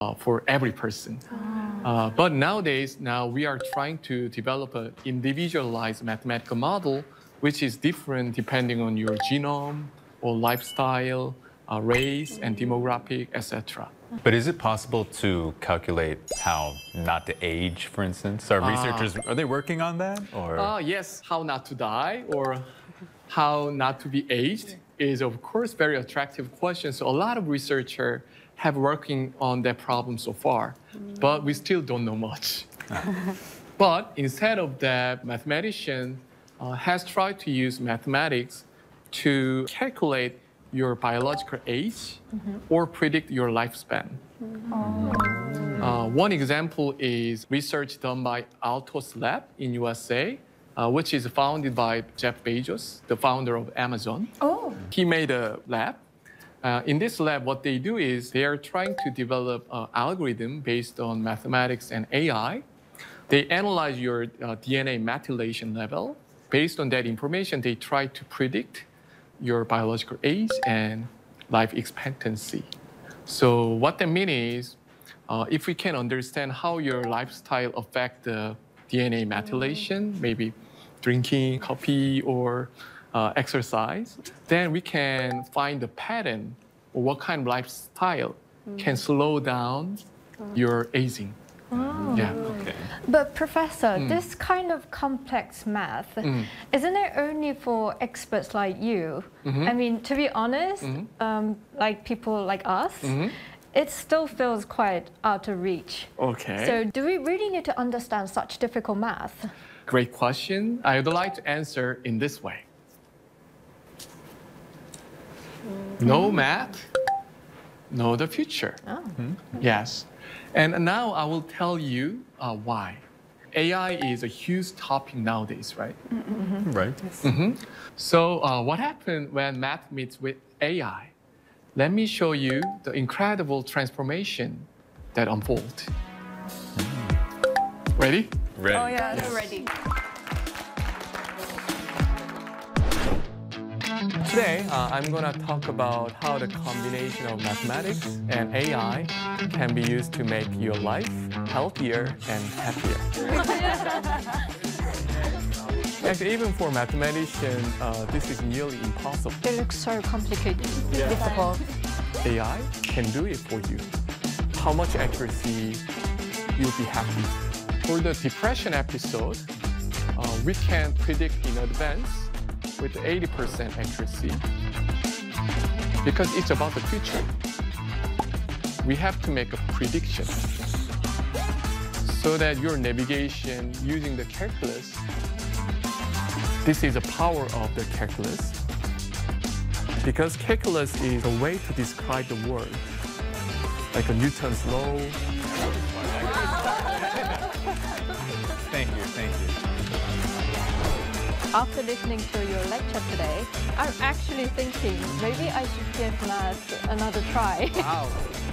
for every person. But nowadays, now we are trying to develop an individualized mathematical model, which is different depending on your genome or lifestyle, race and demographic, etc. But is it possible to calculate how not to age, for instance? Are researchers, are they working on that? Or? Yes, how not to die or how not to be aged is, of course, very attractive question. So a lot of researchers have working on that problem so far, but we still don't know much. But instead of that, mathematician has tried to use mathematics to calculate your biological age or predict your lifespan. One example is research done by Altos Lab in USA, which is founded by Jeff Bezos, the founder of Amazon. Oh. He made a lab. In this lab, what they do is they are trying to develop an algorithm based on mathematics and AI. They analyze your DNA methylation level. Based on that information, they try to predict your biological age and life expectancy. So what that means is, if we can understand how your lifestyle affects the DNA methylation, maybe drinking coffee or exercise, then we can find the pattern or what kind of lifestyle can slow down your aging. Yeah. Okay. But Professor, this kind of complex math, isn't it only for experts like you? I mean, to be honest, like people like us, it still feels quite out of reach. Okay. So do we really need to understand such difficult math? Great question. I would like to answer in this way. No math, no the future. Oh. Yes. And now I will tell you why. AI is a huge topic nowadays, right? Right. So what happened when math meets with AI? Let me show you the incredible transformation that unfolds. Ready? Ready. Oh yeah, they're ready. Today, I'm going to talk about how the combination of mathematics and AI can be used to make your life healthier and happier. Actually, even for mathematicians, this is nearly impossible. It looks so complicated, difficult. AI can do it for you. How much accuracy you'll be happy. For the depression episode, we can predict in advance with 80% accuracy because it's about the future. We have to make a prediction so that your navigation using the calculus, this is the power of the calculus because calculus is a way to describe the world, like a Newton's law. Thank you, thank you. After listening to your lecture today, I'm actually thinking maybe I should give math another try. Wow.